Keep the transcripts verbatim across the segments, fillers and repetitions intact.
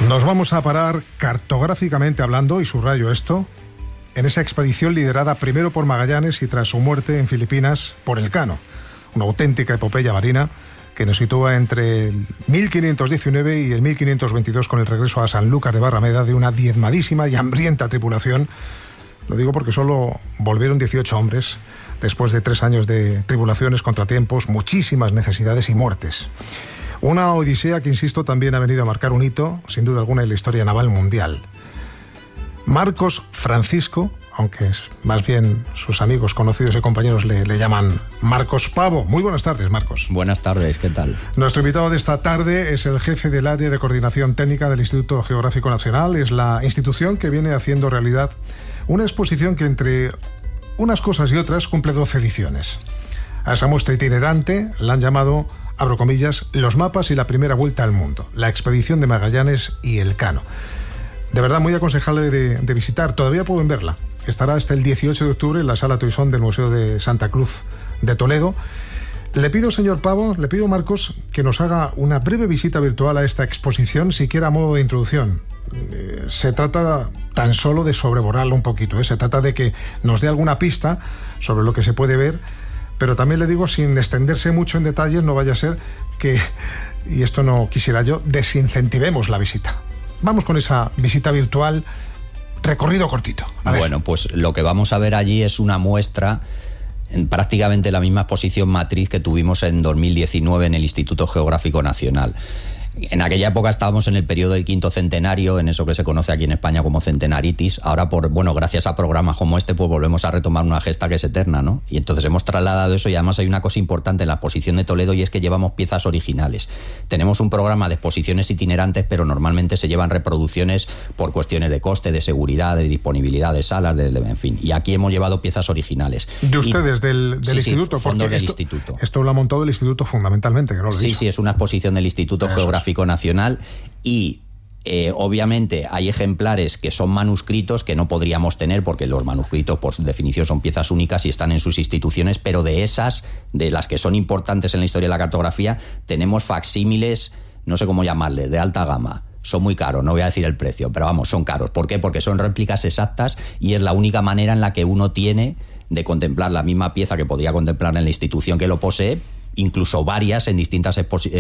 Nos vamos a parar cartográficamente hablando, y subrayo esto, en esa expedición liderada primero por Magallanes y tras su muerte en Filipinas por Elcano, una auténtica epopeya marina que nos sitúa entre el mil quinientos diecinueve y el mil quinientos veintidós con el regreso a Sanlúcar de Barrameda de una diezmadísima y hambrienta tripulación. Lo digo porque solo volvieron dieciocho hombres después de tres años de tribulaciones, contratiempos, muchísimas necesidades y muertes. Una odisea que, insisto, también ha venido a marcar un hito, sin duda alguna, en la historia naval mundial. Marcos Francisco, aunque es más bien sus amigos, conocidos y compañeros le, le llaman Marcos Pavo. Muy buenas tardes, Marcos. Buenas tardes, ¿qué tal? Nuestro invitado de esta tarde es el jefe del área de coordinación técnica del Instituto Geográfico Nacional. Es la institución que viene haciendo realidad una exposición que, entre unas cosas y otras, cumple doce ediciones. A esa muestra itinerante la han llamado, abro comillas, los mapas y la primera vuelta al mundo, la expedición de Magallanes y Elcano. De verdad, muy aconsejable de, de visitar. Todavía pueden verla. Estará hasta el dieciocho de octubre en la Sala Toisón del Museo de Santa Cruz de Toledo. Le pido, señor Pavo, le pido, Marcos, que nos haga una breve visita virtual a esta exposición, siquiera a modo de introducción. Eh, se trata tan solo de sobrevolarlo un poquito, ¿eh? Se trata de que nos dé alguna pista sobre lo que se puede ver, pero también le digo, sin extenderse mucho en detalles, no vaya a ser que, y esto no quisiera yo, desincentivemos la visita. Vamos con esa visita virtual, recorrido cortito. Bueno, pues lo que vamos a ver allí es una muestra en prácticamente la misma exposición matriz que tuvimos en dos mil diecinueve en el Instituto Geográfico Nacional. En aquella época estábamos en el periodo del quinto centenario, en eso que se conoce aquí en España como centenaritis. Ahora, por bueno, gracias a programas como este, pues volvemos a retomar una gesta que es eterna, ¿no? Y entonces hemos trasladado eso, y además hay una cosa importante en la exposición de Toledo, y es que llevamos piezas originales. Tenemos un programa de exposiciones itinerantes, pero normalmente se llevan reproducciones por cuestiones de coste, de seguridad, de disponibilidad de salas, de, en fin. Y aquí hemos llevado piezas originales. ¿De ustedes, y, del, del sí, instituto? Sí, fondos del esto, instituto. Esto lo ha montado el instituto fundamentalmente, que no lo Sí, hizo. sí, es una exposición del Instituto Eso Geográfico es. Nacional, y eh, obviamente hay ejemplares que son manuscritos que no podríamos tener porque los manuscritos por definición son piezas únicas y están en sus instituciones, pero de esas, de las que son importantes en la historia de la cartografía, tenemos facsímiles, no sé cómo llamarles, de alta gama. Son muy caros, no voy a decir el precio, pero vamos, son caros. ¿Por qué? Porque son réplicas exactas y es la única manera en la que uno tiene de contemplar la misma pieza que podría contemplar en la institución que lo posee, incluso varias en distintas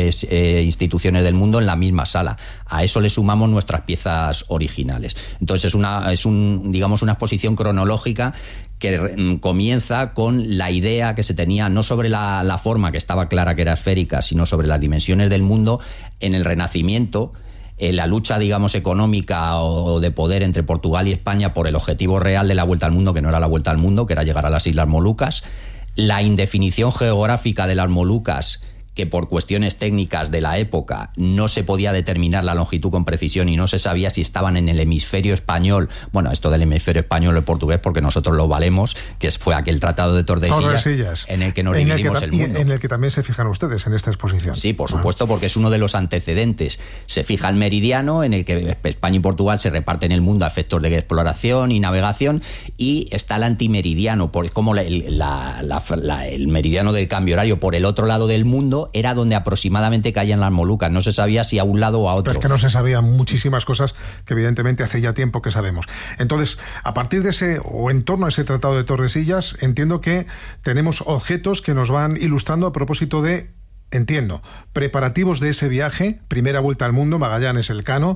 eh, instituciones del mundo en la misma sala. A eso le sumamos nuestras piezas originales. Entonces es una, es un, digamos, una exposición cronológica que comienza con la idea que se tenía, no sobre la, la forma, que estaba clara que era esférica, sino sobre las dimensiones del mundo en el Renacimiento. En la lucha, digamos, económica o de poder entre Portugal y España por el objetivo real de la vuelta al mundo, que no era la vuelta al mundo, que era llegar a las Islas Molucas. La indefinición geográfica de las Molucas, que por cuestiones técnicas de la época no se podía determinar la longitud con precisión y no se sabía si estaban en el hemisferio español. Bueno, esto del hemisferio español o portugués porque nosotros lo valemos, que fue aquel tratado de Tordesillas, Tordesillas. en el que nos en dividimos el, que, el mundo. En el que también se fijan ustedes en esta exposición. Sí, por supuesto, porque es uno de los antecedentes. Se fija el meridiano en el que España y Portugal se reparten el mundo a efectos de exploración y navegación, y está el antimeridiano, porque como la, la, la, la, el meridiano del cambio horario por el otro lado del mundo era donde aproximadamente caían las Molucas. No se sabía si a un lado o a otro. Pero es que no se sabían muchísimas cosas que evidentemente hace ya tiempo que sabemos. Entonces, a partir de ese, o en torno a ese Tratado de Tordesillas, entiendo que tenemos objetos que nos van ilustrando a propósito de, entiendo, preparativos de ese viaje, primera vuelta al mundo, Magallanes, Elcano,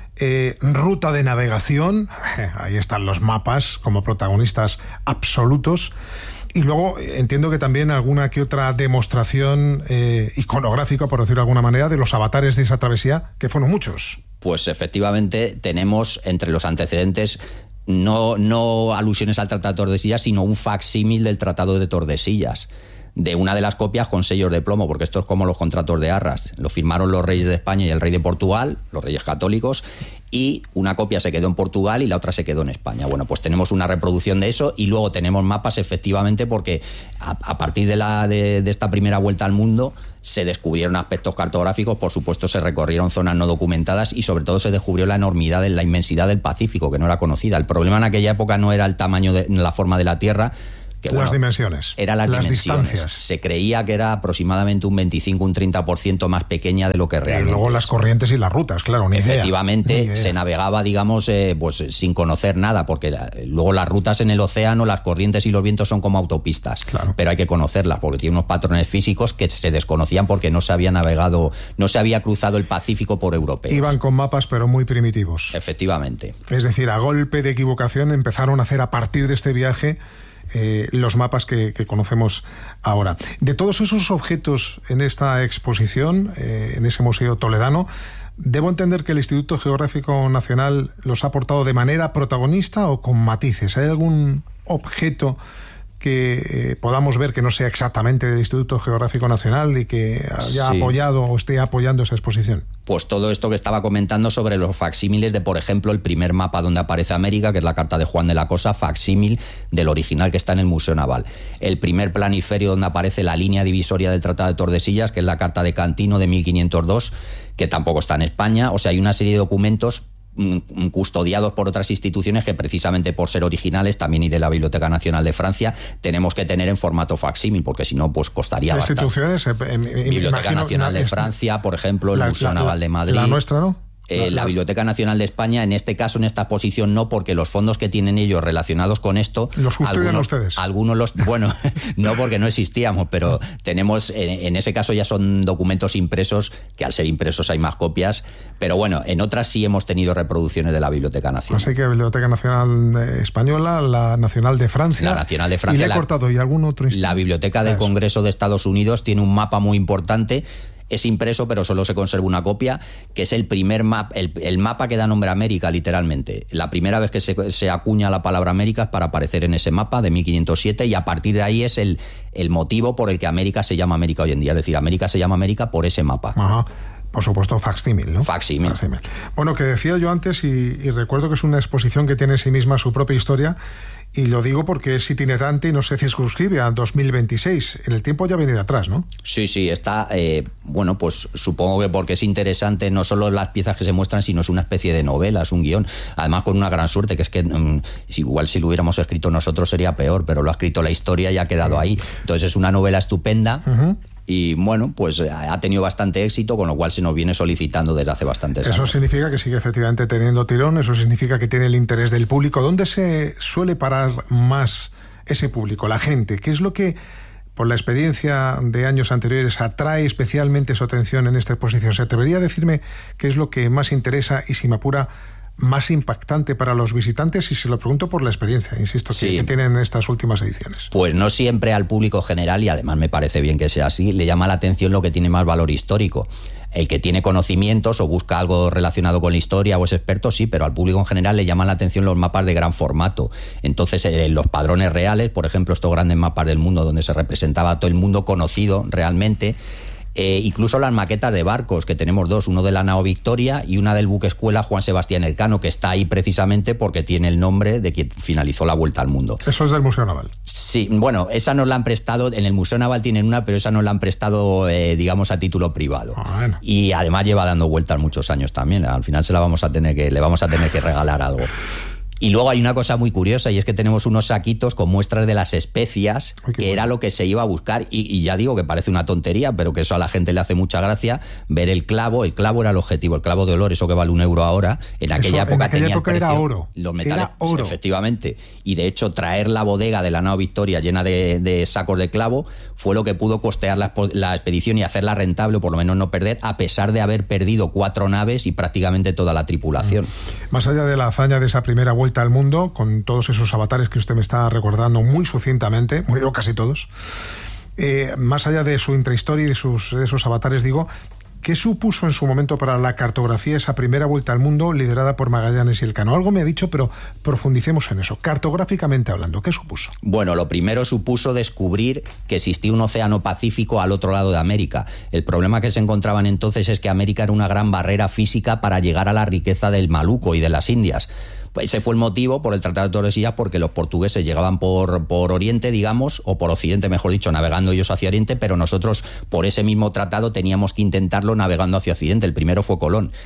eh, ruta de navegación, ahí están los mapas como protagonistas absolutos. Y luego entiendo que también alguna que otra demostración eh, iconográfica, por decirlo de alguna manera, de los avatares de esa travesía, que fueron muchos. Pues efectivamente tenemos entre los antecedentes no, no alusiones al Tratado de Tordesillas, sino un facsímil del Tratado de Tordesillas, de una de las copias con sellos de plomo, porque esto es como los contratos de arras. Lo firmaron los reyes de España y el rey de Portugal, los reyes católicos, y una copia se quedó en Portugal y la otra se quedó en España. Bueno, pues tenemos una reproducción de eso y luego tenemos mapas, efectivamente, porque a, a partir de, la, de, de esta primera vuelta al mundo se descubrieron aspectos cartográficos, por supuesto se recorrieron zonas no documentadas y sobre todo se descubrió la enormidad, de la inmensidad del Pacífico, que no era conocida. El problema en aquella época no era el tamaño de la forma de la Tierra. Que, las bueno, dimensiones. Era las, las dimensiones. distancias. Se creía que era aproximadamente un veinticinco, un treinta por ciento más pequeña de lo que realmente Y luego es. las corrientes y las rutas, claro, ni Efectivamente, idea. Ni idea. se navegaba, digamos, eh, pues sin conocer nada, porque la, luego las rutas en el océano, las corrientes y los vientos son como autopistas. Claro. Pero hay que conocerlas, porque tiene unos patrones físicos que se desconocían porque no se había navegado, no se había cruzado el Pacífico por europeos. Iban con mapas, pero muy primitivos. Efectivamente. Es decir, a golpe de equivocación empezaron a hacer a partir de este viaje eh, los mapas que, que conocemos ahora. De todos esos objetos en esta exposición, eh, en ese Museo Toledano, ¿debo entender que el Instituto Geográfico Nacional los ha aportado de manera protagonista o con matices? ¿Hay algún objeto que eh, podamos ver que no sea exactamente del Instituto Geográfico Nacional y que haya sí. apoyado o esté apoyando esa exposición? Pues todo esto que estaba comentando sobre los facsímiles de, por ejemplo, el primer mapa donde aparece América, que es la carta de Juan de la Cosa, facsímil del original que está en el Museo Naval. El primer planiferio donde aparece la línea divisoria del Tratado de Tordesillas, que es la carta de Cantino de mil quinientos dos, que tampoco está en España. O sea, hay una serie de documentos custodiados por otras instituciones que precisamente por ser originales, también y de la Biblioteca Nacional de Francia, tenemos que tener en formato facsímil, porque si no, pues costaría ¿Qué bastante. instituciones? Eh, eh, Biblioteca imagino, Nacional la, de es, Francia, por ejemplo, el la, Museo la, Naval la, de Madrid. La nuestra, ¿no? Eh, la Biblioteca Nacional de España, en este caso, en esta exposición, no, porque los fondos que tienen ellos relacionados con esto... ¿Los custodian algunos, ustedes? Algunos los... Bueno, no porque no existíamos, pero tenemos... En, en ese caso ya son documentos impresos, que al ser impresos hay más copias, pero bueno, en otras sí hemos tenido reproducciones de la Biblioteca Nacional. Así que la Biblioteca Nacional Española, la Nacional de Francia... La Nacional de Francia... Y le he la, cortado, ¿y algún otro instituto? La Biblioteca del Eso. Congreso de Estados Unidos tiene un mapa muy importante. Es impreso, pero solo se conserva una copia, que es el primer mapa, el, el mapa que da nombre a América, literalmente. La primera vez que se, se acuña la palabra América es para aparecer en ese mapa de mil quinientos siete, y a partir de ahí es el, el motivo por el que América se llama América hoy en día. Es decir, América se llama América por ese mapa. Ajá. Por supuesto, facsímil, ¿no? Facsímil. Facsímil. Bueno, que decía yo antes, y, y recuerdo que es una exposición que tiene en sí misma su propia historia, y lo digo porque es itinerante y no se circunscribe a dos mil veintiséis. En el tiempo ya viene de atrás, ¿no? Sí, sí, está, eh, bueno, pues supongo que porque es interesante no solo las piezas que se muestran, sino es una especie de novela, es un guión, además con una gran suerte, que es que um, igual si lo hubiéramos escrito nosotros sería peor, pero lo ha escrito la historia y ha quedado uh-huh. ahí. Entonces es una novela estupenda. Uh-huh. Y bueno, pues ha tenido bastante éxito, con lo cual se nos viene solicitando desde hace bastantes años. Eso significa que sigue efectivamente teniendo tirón, eso significa que tiene el interés del público. ¿Dónde se suele parar más ese público, la gente? ¿Qué es lo que, por la experiencia de años anteriores, atrae especialmente su atención en esta exposición? ¿Se atrevería a decirme qué es lo que más interesa y, si me apura, más impactante para los visitantes? Y se lo pregunto por la experiencia, insisto, sí. que, que tienen en estas últimas ediciones. Pues no siempre al público general, y además me parece bien que sea así, le llama la atención lo que tiene más valor histórico. El que tiene conocimientos o busca algo relacionado con la historia o es experto, sí, pero al público en general le llaman la atención los mapas de gran formato. Entonces, eh, los padrones reales, por ejemplo, estos grandes mapas del mundo donde se representaba todo el mundo conocido realmente, Eh, incluso las maquetas de barcos, que tenemos dos, uno de la nao Victoria y una del buque escuela Juan Sebastián Elcano, que está ahí precisamente porque tiene el nombre de quien finalizó la Vuelta al Mundo. ¿Eso es del Museo Naval? Sí, bueno, esa nos la han prestado, en el Museo Naval tienen una, pero esa nos la han prestado, eh, digamos, a título privado. Ah, bueno. Y además lleva dando vueltas muchos años también, al final se la vamos a tener que, le vamos a tener que regalar algo. Y luego hay una cosa muy curiosa, y es que tenemos unos saquitos con muestras de las especias, Ay, que bueno. era lo que se iba a buscar, y, y ya digo que parece una tontería, pero que eso a la gente le hace mucha gracia, ver el clavo. El clavo era el objetivo, el clavo de olor, eso que vale un euro ahora, en aquella eso, época en aquella tenía época el precio, era oro. Los metales, era oro. Efectivamente, y de hecho traer la bodega de la nao Victoria llena de, de sacos de clavo fue lo que pudo costear la, la expedición y hacerla rentable, o por lo menos no perder, a pesar de haber perdido cuatro naves y prácticamente toda la tripulación. Más allá de la hazaña de esa primera vuelta al mundo, con todos esos avatares que usted me está recordando muy sucintamente, murieron casi todos, eh, más allá de su intrahistoria y de, sus, de esos avatares, digo, ¿qué supuso en su momento para la cartografía esa primera vuelta al mundo liderada por Magallanes y Elcano? Algo me ha dicho, pero profundicemos en eso. Cartográficamente hablando, ¿qué supuso? Bueno, lo primero supuso descubrir que existía un océano Pacífico al otro lado de América. El problema que se encontraban entonces es que América era una gran barrera física para llegar a la riqueza del Maluco y de las Indias. Ese fue el motivo por el Tratado de Tordesillas, porque los portugueses llegaban por, por Oriente, digamos, o por Occidente, mejor dicho, navegando ellos hacia Oriente, pero nosotros por ese mismo tratado teníamos que intentarlo navegando hacia Occidente. El primero fue Colón.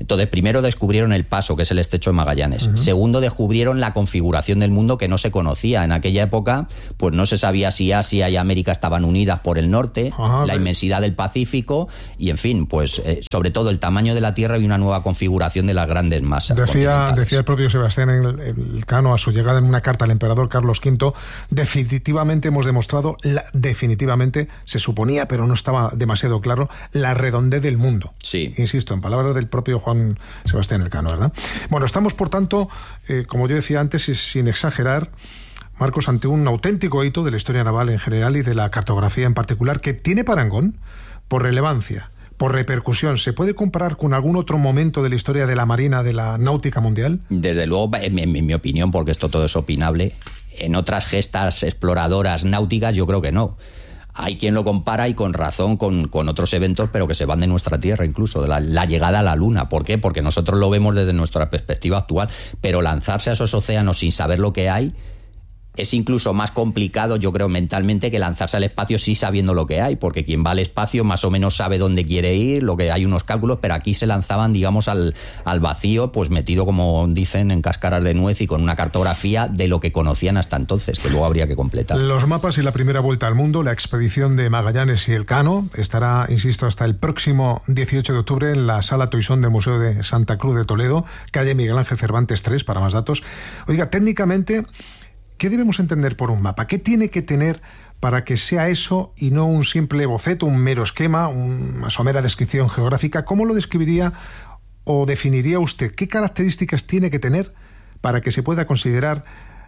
Entonces, primero descubrieron el paso, que es el estrecho de Magallanes. Uh-huh. Segundo, descubrieron la configuración del mundo que no se conocía. En aquella época, pues no se sabía si Asia y América estaban unidas por el norte, uh-huh, la inmensidad del Pacífico y, en fin, pues eh, sobre todo el tamaño de la Tierra y una nueva configuración de las grandes masas. Decía, decía el propio Sebastián Elcano a su llegada en una carta al emperador Carlos quinto, definitivamente hemos demostrado, la, definitivamente se suponía, pero no estaba demasiado claro, la redondez del mundo. Sí. Insisto, en palabras del propio Juan Sebastián Elcano, ¿verdad? Bueno, estamos, por tanto, eh, como yo decía antes, y sin exagerar, Marcos, ante un auténtico hito de la historia naval en general y de la cartografía en particular, que tiene parangón por relevancia, por repercusión. ¿Se puede comparar con algún otro momento de la historia de la Marina, de la náutica mundial? Desde luego, en, en, en mi opinión, porque esto todo es opinable, en otras gestas exploradoras náuticas yo creo que no. Hay quien lo compara, y con razón, con, con otros eventos, pero que se van de nuestra Tierra, incluso, de la, la llegada a la Luna. ¿Por qué? Porque nosotros lo vemos desde nuestra perspectiva actual, pero lanzarse a esos océanos sin saber lo que hay es incluso más complicado, yo creo, mentalmente, que lanzarse al espacio sí sabiendo lo que hay, porque quien va al espacio más o menos sabe dónde quiere ir, lo que hay unos cálculos, pero aquí se lanzaban, digamos, al, al vacío, pues metido, como dicen, en cáscaras de nuez y con una cartografía de lo que conocían hasta entonces, que luego habría que completar. Los mapas y la primera vuelta al mundo, la expedición de Magallanes y Elcano, estará, insisto, hasta el próximo dieciocho de octubre en la Sala Toisón del Museo de Santa Cruz de Toledo, calle Miguel Ángel Cervantes tres, para más datos. Oiga, técnicamente, ¿qué debemos entender por un mapa? ¿Qué tiene que tener para que sea eso y no un simple boceto, un mero esquema, una somera descripción geográfica? ¿Cómo lo describiría o definiría usted? ¿Qué características tiene que tener para que se pueda considerar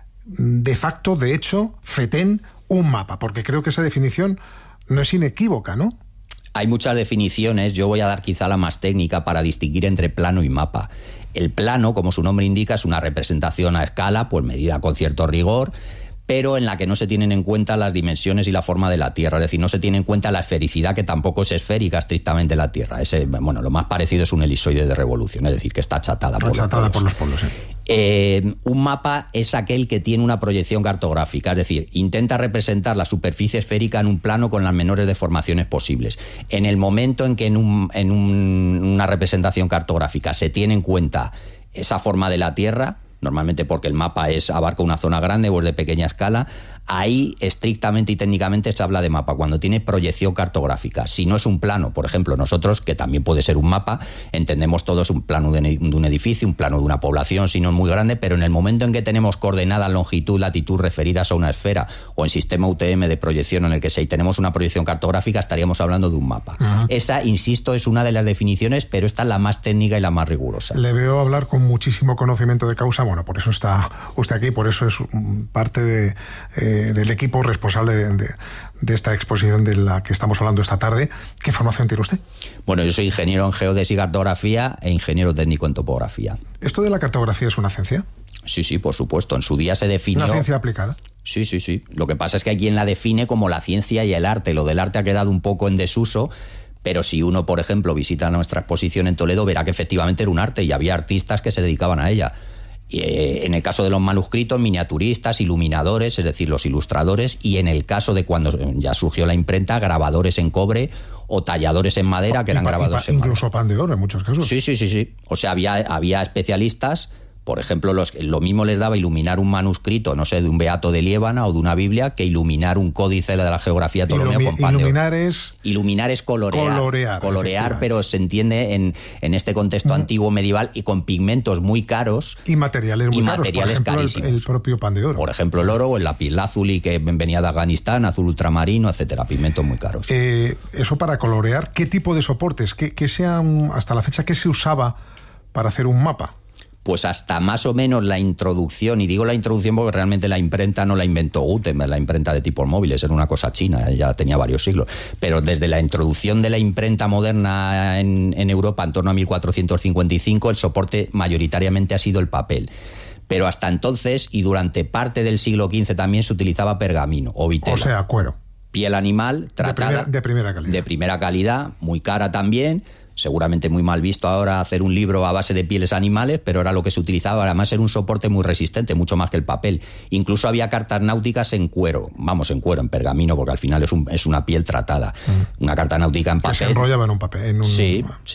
de facto, de hecho, fetén, un mapa? Porque creo que esa definición no es inequívoca, ¿no? Hay muchas definiciones, yo voy a dar quizá la más técnica para distinguir entre plano y mapa. El plano, como su nombre indica, es una representación a escala, pues medida con cierto rigor, pero en la que no se tienen en cuenta las dimensiones y la forma de la Tierra. Es decir, no se tiene en cuenta la esfericidad, que tampoco es esférica estrictamente la Tierra. Ese, bueno, lo más parecido es un elipsoide de revolución, es decir, que está achatada por achatada los polos. Por los polos sí. Eh, un mapa es aquel que tiene una proyección cartográfica, es decir, intenta representar la superficie esférica en un plano con las menores deformaciones posibles. En el momento en que en, un, en un, una representación cartográfica se tiene en cuenta esa forma de la Tierra, normalmente porque el mapa es abarca una zona grande o es de pequeña escala, ahí estrictamente y técnicamente se habla de mapa, cuando tiene proyección cartográfica. Si no es un plano, por ejemplo, nosotros, que también puede ser un mapa, entendemos todos un plano de un edificio, un plano de una población, si no es muy grande, pero en el momento en que tenemos coordenadas, longitud, latitud referidas a una esfera, o en sistema U T M de proyección en el que si tenemos una proyección cartográfica, estaríamos hablando de un mapa. Uh-huh. Esa, insisto, es una de las definiciones, pero esta es la más técnica y la más rigurosa. Le veo hablar con muchísimo conocimiento de causa, bueno, por eso está usted aquí, por eso es parte de... Eh, del equipo responsable de, de, de esta exposición de la que estamos hablando esta tarde. ¿Qué formación tiene usted? Bueno, yo soy ingeniero en geodesia y cartografía e ingeniero técnico en topografía. ¿Esto de la cartografía es una ciencia? Sí, sí, por supuesto. En su día se definió... ¿Una ciencia aplicada? Sí, sí, sí. Lo que pasa es que hay quien la define como la ciencia y el arte. Lo del arte ha quedado un poco en desuso, pero si uno, por ejemplo, visita nuestra exposición en Toledo, verá que efectivamente era un arte y había artistas que se dedicaban a ella. Y, eh, en el caso de los manuscritos, miniaturistas, iluminadores, es decir, los ilustradores, y en el caso de cuando ya surgió la imprenta, grabadores en cobre o talladores en madera, que eran pa, grabadores pa, en incluso madera. Pan de oro en muchos casos. Sí, sí, sí, sí. O sea, había, había especialistas. Por ejemplo, los, lo mismo les daba iluminar un manuscrito, no sé, de un Beato de Liébana o de una Biblia, que iluminar un códice de la geografía Ptolomeo Ilumi- con pan de oro. Iluminar es... Iluminar es colorear. Colorear, colorear pero se entiende en, en este contexto uh-huh. antiguo medieval y con pigmentos muy caros. Y materiales muy y caros. materiales Por ejemplo, carísimos. El, el propio pan de oro. Por ejemplo, el oro o el lapislázuli, que venía de Afganistán, azul ultramarino, etcétera. Pigmentos muy caros. Eh, eso para colorear. ¿Qué tipo de soportes? ¿Qué, qué sean, hasta la fecha, qué se usaba para hacer un mapa? Pues hasta más o menos la introducción, y digo la introducción porque realmente la imprenta no la inventó Gutenberg, la imprenta de tipos móviles, era una cosa china, ya tenía varios siglos, pero desde la introducción de la imprenta moderna en, en Europa, en torno a mil cuatrocientos cincuenta y cinco, el soporte mayoritariamente ha sido el papel. Pero hasta entonces, y durante parte del siglo quince también, se utilizaba pergamino o vitela. O sea, cuero. Piel animal, tratada... De, primer, de primera calidad. De primera calidad, muy cara también... Seguramente muy mal visto ahora hacer un libro a base de pieles animales, pero era lo que se utilizaba. Además era un soporte muy resistente, mucho más que el papel. Incluso había cartas náuticas en cuero, vamos, en cuero, en pergamino, porque al final es, un, es una piel tratada. Mm. Una carta náutica en papel. Que se enrollaba en un papel. En un... Sí, sí.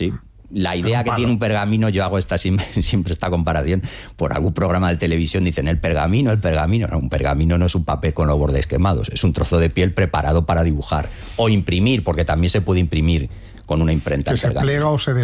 la idea que tiene un pergamino, yo hago esta siempre, siempre esta comparación, por algún programa de televisión dicen el pergamino, el pergamino, no, un pergamino no es un papel con los bordes quemados, es un trozo de piel preparado para dibujar o imprimir, porque también se puede imprimir con una imprenta. Que se plega o se